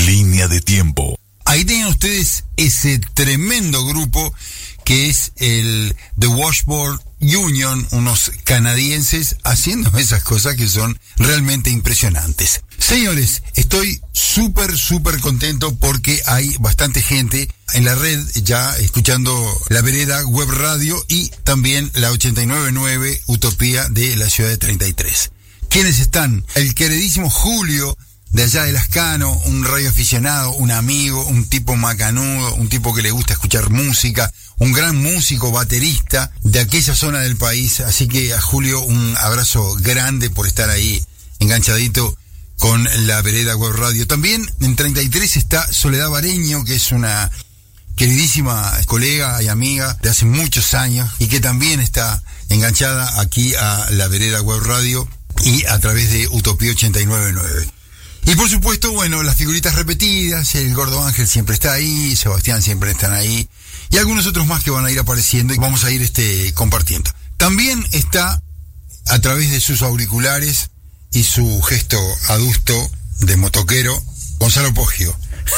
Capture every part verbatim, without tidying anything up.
Línea de tiempo. Ahí tienen ustedes ese tremendo grupo que es el The Washboard Union, unos canadienses haciendo esas cosas que son realmente impresionantes. Señores, estoy súper, súper contento porque hay bastante gente en la red ya escuchando La Vereda Web Radio y también la ochenta y nueve punto nueve Utopía de la ciudad de treinta y tres. ¿Quiénes están? El queridísimo Julio, de allá de Lascano, un radioaficionado, un amigo, un tipo macanudo, un tipo que le gusta escuchar música, un gran músico, baterista de aquella zona del país. Así que a Julio un abrazo grande por estar ahí enganchadito con La Vereda Web Radio. También en treinta y tres está Soledad Bareño, que es una queridísima colega y amiga de hace muchos años y que también está enganchada aquí a La Vereda Web Radio y a través de Utopía ochenta y nueve punto nueve. Y por supuesto, bueno, las figuritas repetidas, el Gordo Ángel siempre está ahí, Sebastián siempre están ahí, y algunos otros más que van a ir apareciendo y vamos a ir este compartiendo. También está, a través de sus auriculares y su gesto adusto de motoquero, Gonzalo Poggio.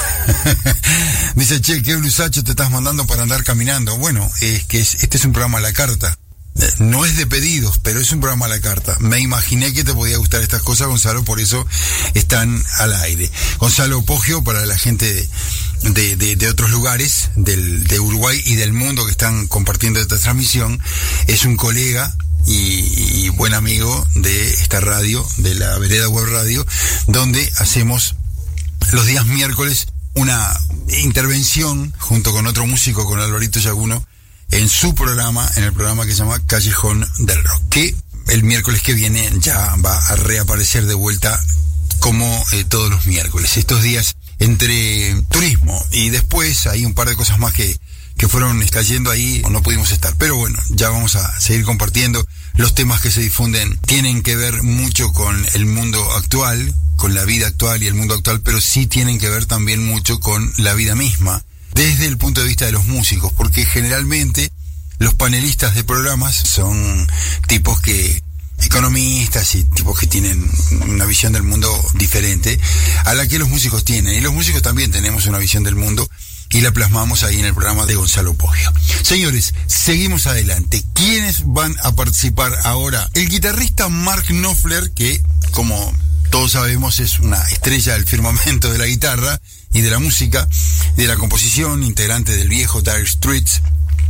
Dice, che, qué blusacho te estás mandando para andar caminando. Bueno, es que es, este es un programa a la carta. No es de pedidos, pero es un programa a la carta. Me imaginé que te podía gustar estas cosas, Gonzalo, por eso están al aire. Gonzalo Poggio, para la gente de, de, de, de otros lugares del, de Uruguay y del mundo que están compartiendo esta transmisión, es un colega y, y buen amigo de esta radio, de La Vereda Web Radio, donde hacemos los días miércoles una intervención junto con otro músico, con Alvarito Yaguno, en su programa, en el programa que se llama Callejón del Rock, que el miércoles que viene ya va a reaparecer de vuelta como eh, todos los miércoles. Estos días entre turismo y después hay un par de cosas más que, que fueron cayendo ahí, no pudimos estar. Pero bueno, ya vamos a seguir compartiendo. Los temas que se difunden tienen que ver mucho con el mundo actual, con la vida actual y el mundo actual, pero sí tienen que ver también mucho con la vida misma, desde el punto de vista de los músicos, porque generalmente los panelistas de programas son tipos que, economistas y tipos que tienen una visión del mundo diferente a la que los músicos tienen, y los músicos también tenemos una visión del mundo y la plasmamos ahí en el programa de Gonzalo Poggio. Señores, seguimos adelante. ¿Quiénes van a participar ahora? El guitarrista Mark Knopfler, que como todos sabemos es una estrella del firmamento de la guitarra y de la música, de la composición, integrante del viejo Dire Straits,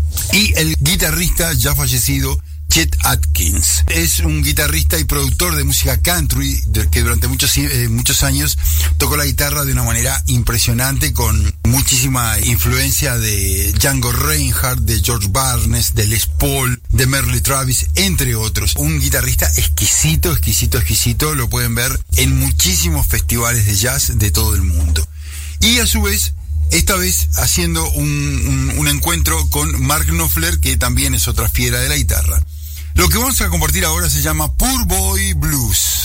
y el guitarrista ya fallecido Chet Atkins. Es un guitarrista y productor de música country que durante muchos, eh, muchos años tocó la guitarra de una manera impresionante, con muchísima influencia de Django Reinhardt, de George Barnes, de Les Paul, de Merle Travis, entre otros. Un guitarrista exquisito, exquisito, exquisito. Lo pueden ver en muchísimos festivales de jazz de todo el mundo. Y a su vez, esta vez haciendo un, un, un encuentro con Mark Knopfler, que también es otra fiera de la guitarra. Lo que vamos a compartir ahora se llama Poor Boy Blues.